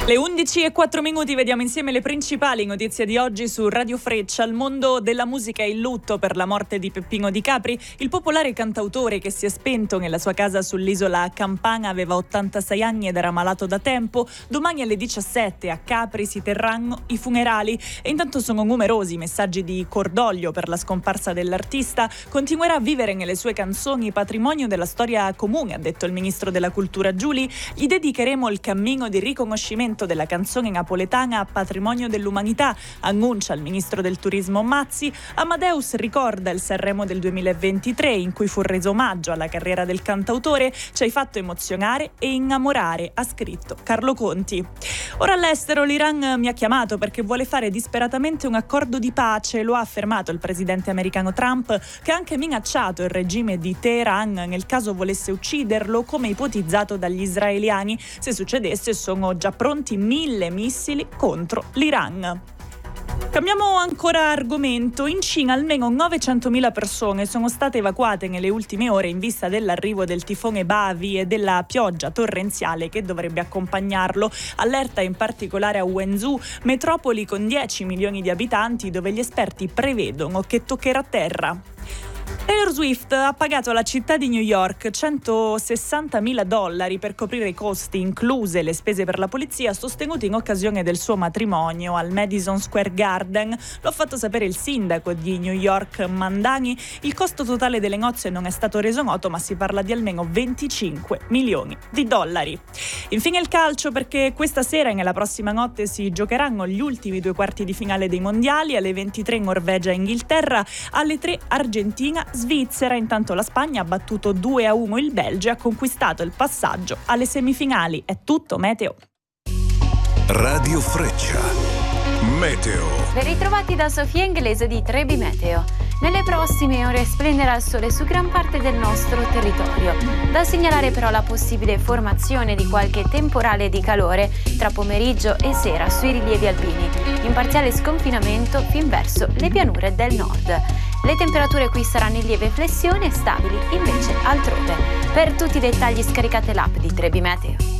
Le 11:04, vediamo insieme le principali notizie di oggi su Radio Freccia. Il mondo della musica è in lutto per la morte di Peppino Di Capri, il popolare cantautore che si è spento nella sua casa sull'isola Campana, aveva 86 anni ed era malato da tempo. Domani alle 17 a Capri si terranno i funerali e intanto sono numerosi i messaggi di cordoglio per la scomparsa dell'artista. Continuerà a vivere nelle sue canzoni patrimonio della storia comune, ha detto il ministro della cultura Giuli. Gli dedicheremo il cammino di riconoscimento della canzone napoletana a patrimonio dell'umanità, annuncia il ministro del turismo Mazzi. Amadeus ricorda il Sanremo del 2023 in cui fu reso omaggio alla carriera del cantautore. Ci hai fatto emozionare e innamorare, ha scritto Carlo Conti. Ora all'estero l'Iran mi ha chiamato perché vuole fare disperatamente un accordo di pace, lo ha affermato il presidente americano Trump, che ha anche minacciato il regime di Teheran nel caso volesse ucciderlo, come ipotizzato dagli israeliani. Se succedesse sono già pronti 1000 missili contro l'Iran. Cambiamo ancora argomento. In Cina almeno 900.000 persone sono state evacuate nelle ultime ore in vista dell'arrivo del tifone Bavi e della pioggia torrenziale che dovrebbe accompagnarlo. Allerta in particolare a Wenzhou, metropoli con 10 milioni di abitanti, dove gli esperti prevedono che toccherà terra. Taylor Swift ha pagato alla città di New York $160.000 per coprire i costi, incluse le spese per la polizia, sostenuti in occasione del suo matrimonio al Madison Square Garden. Lo ha fatto sapere il sindaco di New York, Mandani. Il costo totale delle nozze non è stato reso noto, ma si parla di almeno $25 milioni. Infine il calcio, perché questa sera e nella prossima notte si giocheranno gli ultimi 2 quarti di finale dei mondiali. Alle 23 Norvegia e Inghilterra, alle 3 Argentina Svizzera. Intanto la Spagna ha battuto 2-1 il Belgio e ha conquistato il passaggio alle semifinali. È tutto meteo. Radio Freccia Meteo. Ben ritrovati da Sofia Inglese di Trebi Meteo. Nelle prossime ore splenderà il sole su gran parte del nostro territorio. Da segnalare però la possibile formazione di qualche temporale di calore tra pomeriggio e sera sui rilievi alpini, in parziale sconfinamento fin verso le pianure del nord. Le temperature qui saranno in lieve flessione e stabili invece altrove. Per tutti i dettagli scaricate l'app di Trebi Meteo.